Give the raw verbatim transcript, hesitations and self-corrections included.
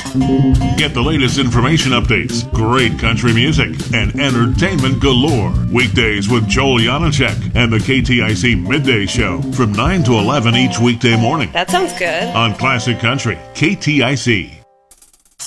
Get the latest information updates, great country music, and entertainment galore. Weekdays with Joel Janacek and the K T I C Midday Show from nine to eleven each weekday morning. That sounds good. On Classic Country, K T I C.